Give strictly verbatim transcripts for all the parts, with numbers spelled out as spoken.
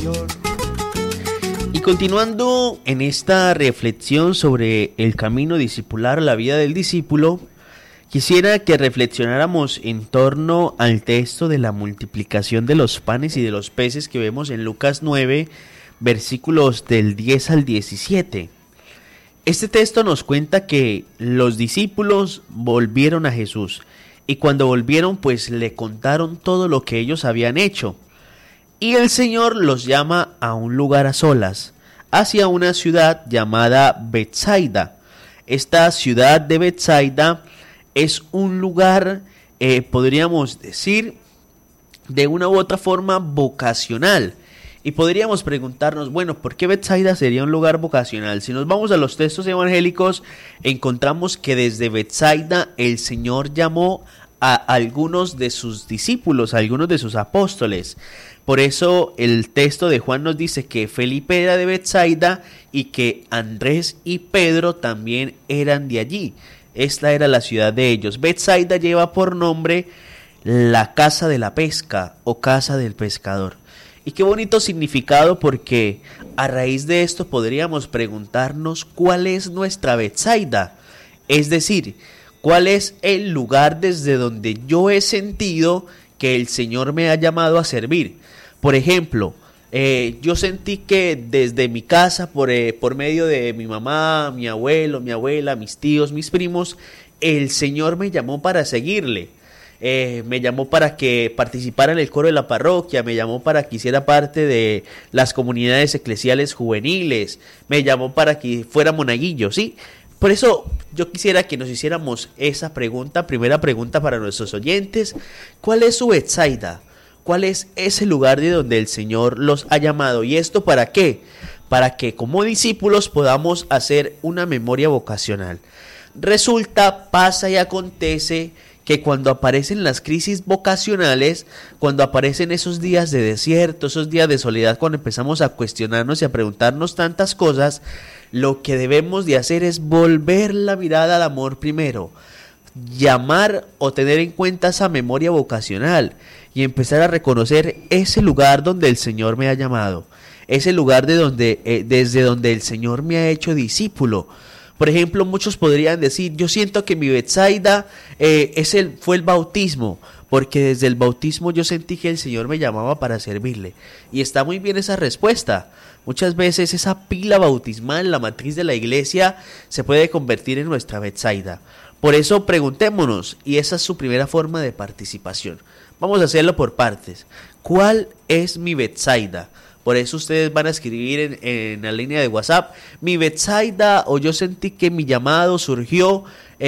Y continuando en esta reflexión sobre el camino discipular, la vida del discípulo, quisiera que reflexionáramos en torno al texto de la multiplicación de los panes y de los peces que vemos en Lucas nueve, versículos del diez al diecisiete. Este texto nos cuenta que los discípulos volvieron a Jesús y cuando volvieron pues le contaron todo lo que ellos habían hecho. Y el Señor los llama a un lugar a solas, hacia una ciudad llamada Betsaida. Esta ciudad de Betsaida es un lugar, eh, podríamos decir, de una u otra forma vocacional. Y podríamos preguntarnos, bueno, ¿por qué Betsaida sería un lugar vocacional? Si nos vamos a los textos evangélicos, encontramos que desde Betsaida el Señor llamó a algunos de sus discípulos, a algunos de sus apóstoles. Por eso el texto de Juan nos dice que Felipe era de Betsaida y que Andrés y Pedro también eran de allí. Esta era la ciudad de ellos. Betsaida lleva por nombre la casa de la pesca o casa del pescador. Y qué bonito significado, porque a raíz de esto podríamos preguntarnos cuál es nuestra Betsaida. Es decir, cuál es el lugar desde donde yo he sentido que el Señor me ha llamado a servir. Por ejemplo, eh, yo sentí que desde mi casa, por, eh, por medio de mi mamá, mi abuelo, mi abuela, mis tíos, mis primos, el Señor me llamó para seguirle. Eh, me llamó para que participara en el coro de la parroquia, me llamó para que hiciera parte de las comunidades eclesiales juveniles, me llamó para que fuera monaguillo, ¿sí? Por eso yo quisiera que nos hiciéramos esa pregunta, primera pregunta para nuestros oyentes: ¿cuál es su Betsaida? ¿Cuál es ese lugar de donde el Señor los ha llamado? ¿Y esto para qué? Para que como discípulos podamos hacer una memoria vocacional. Resulta, pasa y acontece que cuando aparecen las crisis vocacionales, cuando aparecen esos días de desierto, esos días de soledad, cuando empezamos a cuestionarnos y a preguntarnos tantas cosas, lo que debemos de hacer es volver la mirada al amor primero, llamar o tener en cuenta esa memoria vocacional y empezar a reconocer ese lugar donde el Señor me ha llamado, ese lugar de donde, eh, desde donde el Señor me ha hecho discípulo. Por ejemplo, muchos podrían decir, yo siento que mi Betsaida eh, es el, fue el bautismo, porque desde el bautismo yo sentí que el Señor me llamaba para servirle. Y está muy bien esa respuesta. Muchas veces esa pila bautismal, la matriz de la iglesia, se puede convertir en nuestra Betsaida. Por eso preguntémonos, y esa es su primera forma de participación. Vamos a hacerlo por partes. ¿Cuál es mi Betsaida? Por eso ustedes van a escribir en, en la línea de WhatsApp, mi Betsaida, o yo sentí que mi llamado surgió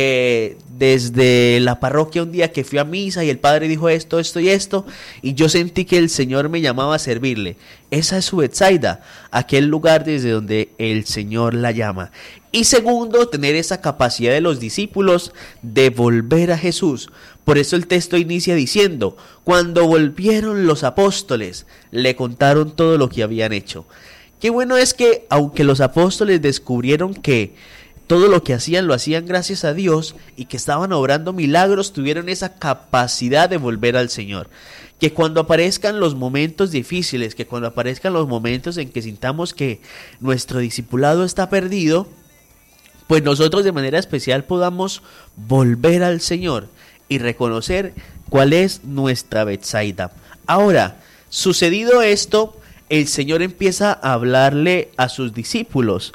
eh, desde la parroquia un día que fui a misa y el padre dijo esto, esto y esto, y yo sentí que el Señor me llamaba a servirle. Esa es su Betsaida, aquel lugar desde donde el Señor la llama. Y segundo, tener esa capacidad de los discípulos de volver a Jesús. Por eso el texto inicia diciendo, cuando volvieron los apóstoles, le contaron todo lo que habían hecho. Qué bueno es que, aunque los apóstoles descubrieron que todo lo que hacían lo hacían gracias a Dios y que estaban obrando milagros, tuvieron esa capacidad de volver al Señor. Que cuando aparezcan los momentos difíciles, que cuando aparezcan los momentos en que sintamos que nuestro discipulado está perdido, pues nosotros de manera especial podamos volver al Señor y reconocer cuál es nuestra Betsaida. Ahora, sucedido esto, el Señor empieza a hablarle a sus discípulos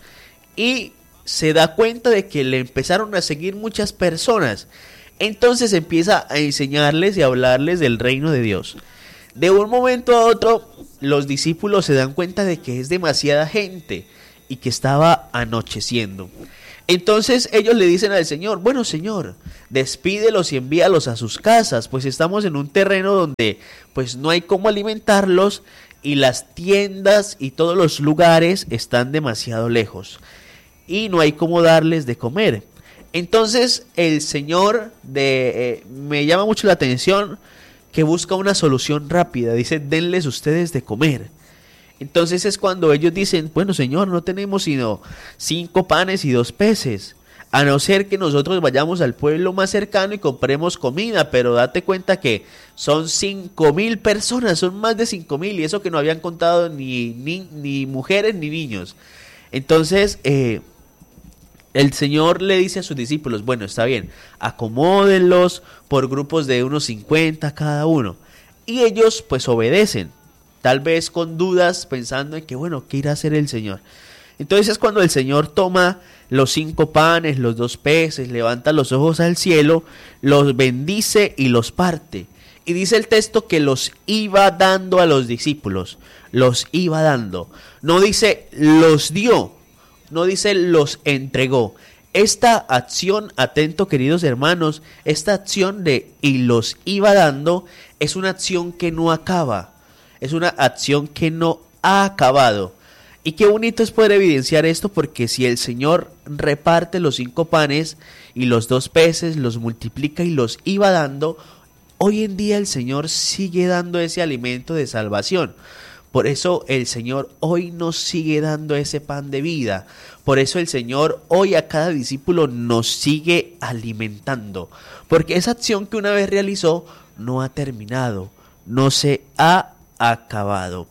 y se da cuenta de que le empezaron a seguir muchas personas. Entonces empieza a enseñarles y a hablarles del reino de Dios. De un momento a otro, los discípulos se dan cuenta de que es demasiada gente y que estaba anocheciendo. Entonces ellos le dicen al Señor, bueno Señor, despídelos y envíalos a sus casas, pues estamos en un terreno donde pues no hay cómo alimentarlos y las tiendas y todos los lugares están demasiado lejos y no hay cómo darles de comer. Entonces el Señor de, eh, me llama mucho la atención que busca una solución rápida, dice, denles ustedes de comer. Entonces es cuando ellos dicen, bueno Señor, no tenemos sino cinco panes y dos peces. A no ser que nosotros vayamos al pueblo más cercano y compremos comida, pero date cuenta que son cinco mil personas, son más de cinco mil, y eso que no habían contado ni, ni, ni mujeres ni niños. Entonces, eh, el Señor le dice a sus discípulos, bueno, está bien, acomódenlos por grupos de unos cincuenta cada uno. Y ellos pues obedecen, tal vez con dudas, pensando en que, bueno, ¿qué irá a hacer el Señor? Entonces es cuando el Señor toma los cinco panes, los dos peces, levanta los ojos al cielo, los bendice y los parte. Y dice el texto que los iba dando a los discípulos, los iba dando. No dice los dio, no dice los entregó. Esta acción, atento queridos hermanos, esta acción de y los iba dando es una acción que no acaba, es una acción que no ha acabado. Y qué bonito es poder evidenciar esto, porque si el Señor reparte los cinco panes y los dos peces, los multiplica y los iba dando, hoy en día el Señor sigue dando ese alimento de salvación. Por eso el Señor hoy nos sigue dando ese pan de vida. Por eso el Señor hoy a cada discípulo nos sigue alimentando. Porque esa acción que una vez realizó no ha terminado, no se ha acabado.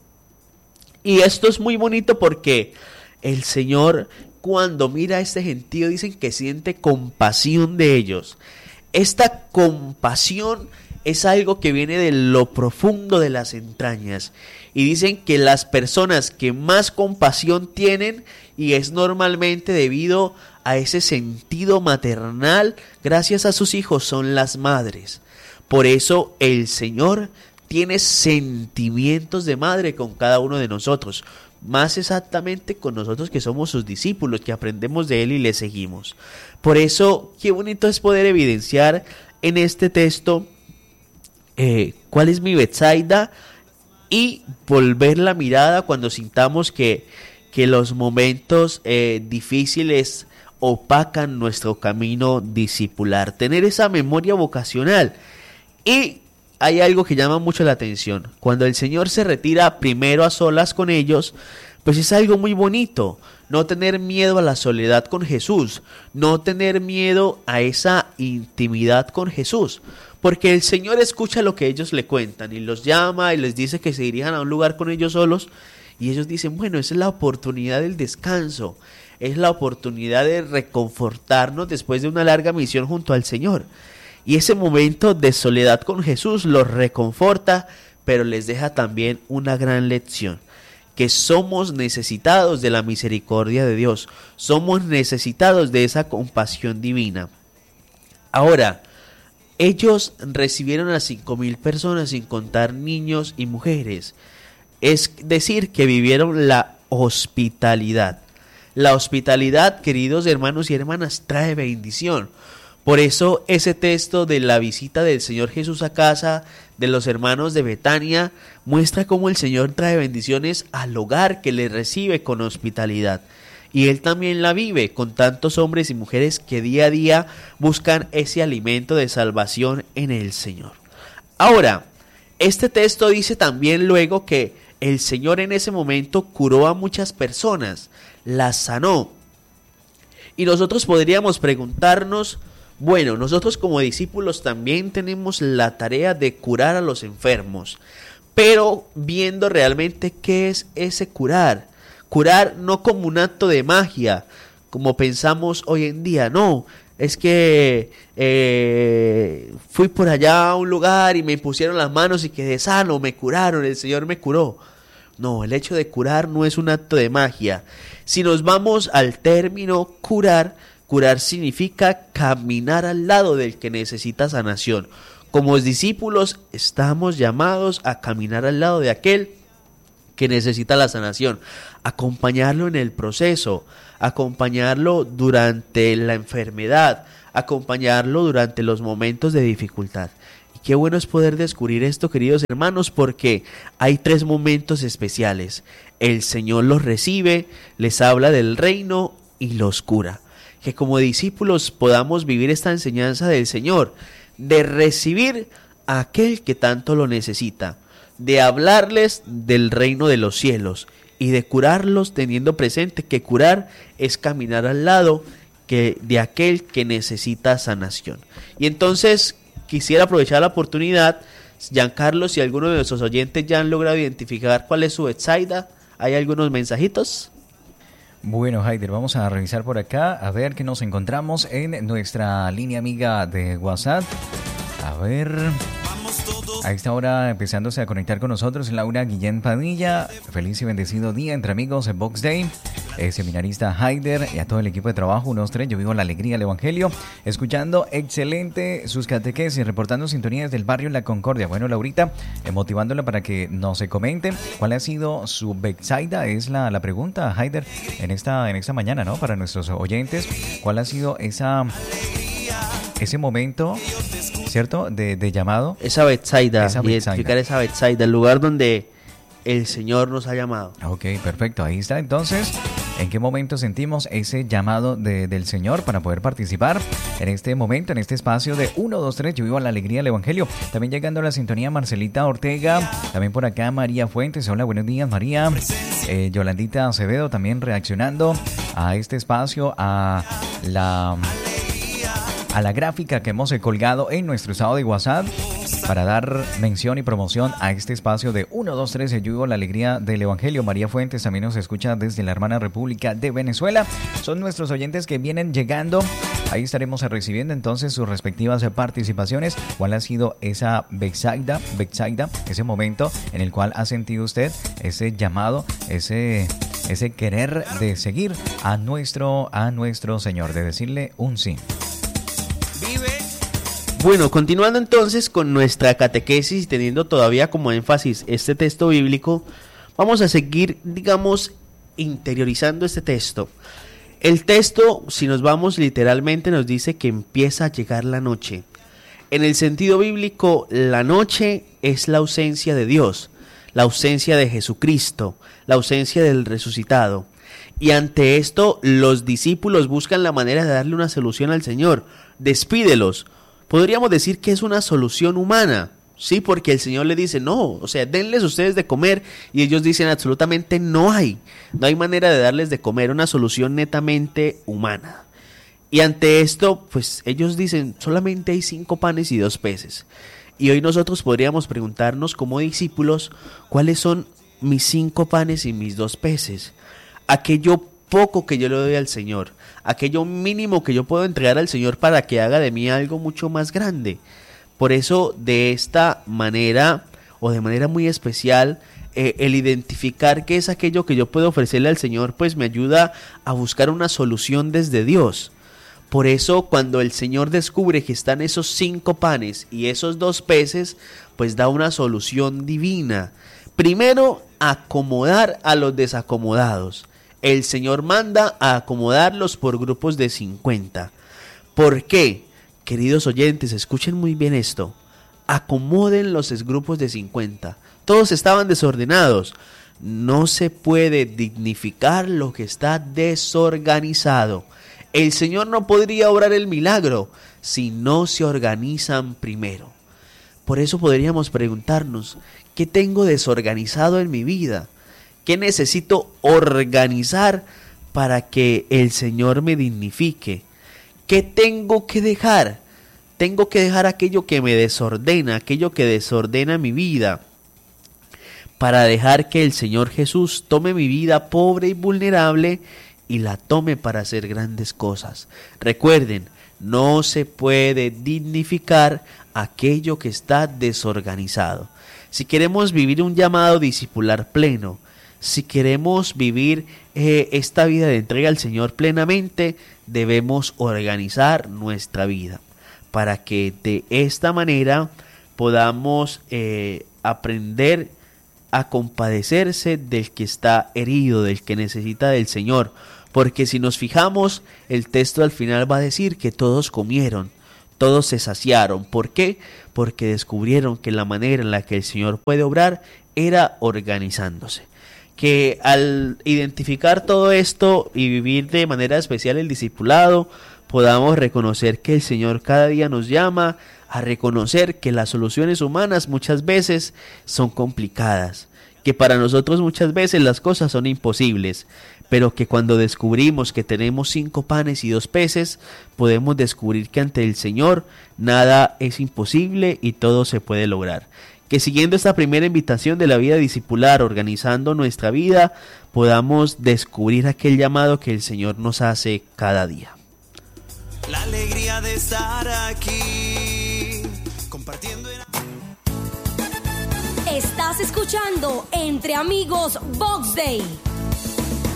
Y esto es muy bonito porque el Señor, cuando mira a este gentío, dicen que siente compasión de ellos. Esta compasión es algo que viene de lo profundo de las entrañas. Y dicen que las personas que más compasión tienen, y es normalmente debido a ese sentido maternal, gracias a sus hijos, son las madres. Por eso el Señor tiene sentimientos de madre con cada uno de nosotros, más exactamente con nosotros que somos sus discípulos, que aprendemos de Él y le seguimos. Por eso, qué bonito es poder evidenciar en este texto eh, cuál es mi Betsaida, y volver la mirada cuando sintamos que, que los momentos eh, difíciles opacan nuestro camino discipular. Tener esa memoria vocacional. Y hay algo que llama mucho la atención. Cuando el Señor se retira primero a solas con ellos, pues es algo muy bonito. No tener miedo a la soledad con Jesús. No tener miedo a esa intimidad con Jesús. Porque el Señor escucha lo que ellos le cuentan y los llama y les dice que se dirijan a un lugar con ellos solos. Y ellos dicen, bueno, esa es la oportunidad del descanso. Es la oportunidad de reconfortarnos después de una larga misión junto al Señor. Y ese momento de soledad con Jesús los reconforta, pero les deja también una gran lección. Que somos necesitados de la misericordia de Dios. Somos necesitados de esa compasión divina. Ahora, ellos recibieron a cinco mil personas sin contar niños y mujeres. Es decir, que vivieron la hospitalidad. La hospitalidad, queridos hermanos y hermanas, trae bendición. Por eso ese texto de la visita del Señor Jesús a casa de los hermanos de Betania muestra cómo el Señor trae bendiciones al hogar que le recibe con hospitalidad. Y Él también la vive con tantos hombres y mujeres que día a día buscan ese alimento de salvación en el Señor. Ahora, este texto dice también luego que el Señor en ese momento curó a muchas personas, las sanó. Y nosotros podríamos preguntarnos, bueno, nosotros como discípulos también tenemos la tarea de curar a los enfermos, pero viendo realmente qué es ese curar. Curar no como un acto de magia, como pensamos hoy en día, no, es que eh, fui por allá a un lugar y me pusieron las manos y quedé sano, me curaron, el Señor me curó. No, el hecho de curar no es un acto de magia. Si nos vamos al término curar, curar significa caminar al lado del que necesita sanación. Como discípulos estamos llamados a caminar al lado de aquel que necesita la sanación, acompañarlo en el proceso, acompañarlo durante la enfermedad, acompañarlo durante los momentos de dificultad. Y qué bueno es poder descubrir esto, queridos hermanos, porque hay tres momentos especiales. El Señor los recibe, les habla del reino y los cura. Que como discípulos podamos vivir esta enseñanza del Señor, de recibir a aquel que tanto lo necesita, de hablarles del reino de los cielos y de curarlos teniendo presente que curar es caminar al lado, que de aquel que necesita sanación. Y entonces quisiera aprovechar la oportunidad, Giancarlo, si alguno de nuestros oyentes ya han logrado identificar cuál es su Betsaida, ¿hay algunos mensajitos? Bueno, Haider, vamos a revisar por acá, a ver qué nos encontramos en nuestra línea amiga de WhatsApp. A ver, a esta hora empezándose a conectar con nosotros Laura Guillén Padilla. Feliz y bendecido día entre amigos en Box Day. Eh, seminarista Haider y a todo el equipo de trabajo, unos tres, yo vivo la alegría del Evangelio, escuchando excelente sus catequesis, reportando sintonías del barrio La Concordia. Bueno, Laurita, eh, motivándola para que nos se comente cuál ha sido su Betsaida, es la, la pregunta, Haider, en esta, en esta mañana, ¿no? Para nuestros oyentes, ¿cuál ha sido esa, ese momento, ¿cierto? De, de llamado. Esa Betsaida, esa Betsaida. Identificar esa Betsaida, el lugar donde el Señor nos ha llamado. Ok, perfecto, ahí está. Entonces, ¿en qué momento sentimos ese llamado de, del Señor para poder participar en este momento, en este espacio de uno, dos, tres, yo vivo la alegría del Evangelio? También llegando a la sintonía Marcelita Ortega, también por acá María Fuentes. Hola, buenos días, María. Eh, Yolandita Acevedo también reaccionando a este espacio, a la... a la gráfica que hemos colgado en nuestro estado de WhatsApp para dar mención y promoción a este espacio de uno, dos, tres, yo vivo la alegría del Evangelio. María Fuentes también nos escucha desde la hermana República de Venezuela. Son nuestros oyentes que vienen llegando. Ahí estaremos recibiendo entonces sus respectivas participaciones. ¿Cuál ha sido esa Betsaida, Betsaida, ese momento en el cual ha sentido usted ese llamado, ese... ese querer de seguir a nuestro, a nuestro Señor, de decirle un sí? Bueno, continuando entonces con nuestra catequesis y teniendo todavía como énfasis este texto bíblico, vamos a seguir, digamos, interiorizando este texto. El texto, si nos vamos literalmente, nos dice que empieza a llegar la noche. En el sentido bíblico, la noche es la ausencia de Dios, la ausencia de Jesucristo, la ausencia del resucitado. Y ante esto, los discípulos buscan la manera de darle una solución al Señor. Despídelos. Podríamos decir que es una solución humana, sí, porque el Señor le dice, no, o sea, denles ustedes de comer, y ellos dicen, absolutamente no hay, no hay manera de darles de comer, una solución netamente humana. Y ante esto, pues ellos dicen, solamente hay cinco panes y dos peces. Y hoy nosotros podríamos preguntarnos como discípulos, ¿cuáles son mis cinco panes y mis dos peces? Aquello poco que yo le doy al Señor, aquello mínimo que yo puedo entregar al Señor para que haga de mí algo mucho más grande. Por eso, de esta manera, o de manera muy especial, eh, el identificar qué es aquello que yo puedo ofrecerle al Señor, pues me ayuda a buscar una solución desde Dios. Por eso, cuando el Señor descubre que están esos cinco panes y esos dos peces, pues da una solución divina. Primero, acomodar a los desacomodados. El Señor manda a acomodarlos por grupos de cincuenta. ¿Por qué? Queridos oyentes, escuchen muy bien esto. Acomoden los grupos de cincuenta. Todos estaban desordenados. No se puede dignificar lo que está desorganizado. El Señor no podría obrar el milagro si no se organizan primero. Por eso podríamos preguntarnos, ¿qué tengo desorganizado en mi vida? ¿Qué necesito organizar para que el Señor me dignifique? ¿Qué tengo que dejar? Tengo que dejar aquello que me desordena, aquello que desordena mi vida, para dejar que el Señor Jesús tome mi vida pobre y vulnerable y la tome para hacer grandes cosas. Recuerden, no se puede dignificar aquello que está desorganizado. Si queremos vivir un llamado discipular pleno, si queremos vivir eh, esta vida de entrega al Señor plenamente, debemos organizar nuestra vida para que de esta manera podamos eh, aprender a compadecerse del que está herido, del que necesita del Señor. Porque si nos fijamos, el texto al final va a decir que todos comieron, todos se saciaron. ¿Por qué? Porque descubrieron que la manera en la que el Señor puede obrar era organizándose. Que al identificar todo esto y vivir de manera especial el discipulado, podamos reconocer que el Señor cada día nos llama a reconocer que las soluciones humanas muchas veces son complicadas, que para nosotros muchas veces las cosas son imposibles, pero que cuando descubrimos que tenemos cinco panes y dos peces, podemos descubrir que ante el Señor nada es imposible y todo se puede lograr. Que siguiendo esta primera invitación de la vida discipular, organizando nuestra vida, podamos descubrir aquel llamado que el Señor nos hace cada día. La alegría de estar aquí, compartiendo en... Estás escuchando Entre Amigos Box Day.